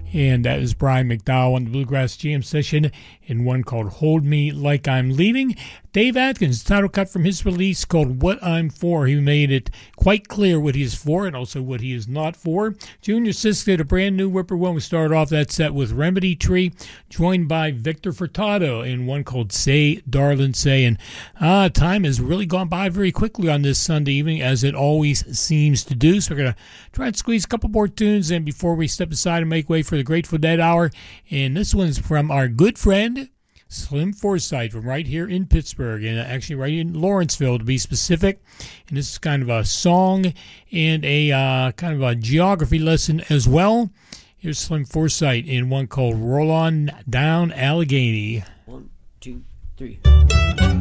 And that is Brian McDowell on the Bluegrass Jam session in one called Hold Me Like I'm Leaving. Dave Atkins, title cut from his release called What I'm For. He made it quite clear what he is for and also what he is not for. Junior Sisk did a brand new Whippoorwill. We started off that set with Remedy Tree, joined by Victor Furtado in one called Say, Darlin' Say. And time has really gone by very quickly on this Sunday evening, as it always seems to do. So we're going to try and squeeze a couple more tunes in before we step aside and make way for the Grateful Dead Hour. And this one's from our good friend Slim Forsythe from right here in Pittsburgh, and actually right in Lawrenceville to be specific. And this is kind of a song and a kind of a geography lesson as well. Here's Slim Forsythe in one called Roll On Down Allegheny. 1, 2, 3.